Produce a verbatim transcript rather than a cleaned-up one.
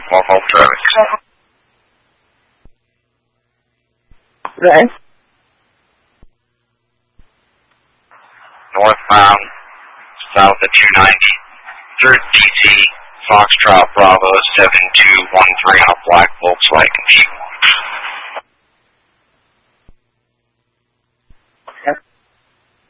Norfolk traffic. Right. Northbound, south of two ninety. Through D C, Foxtrot Bravo seven two one three on a black Volkswagen Jeep.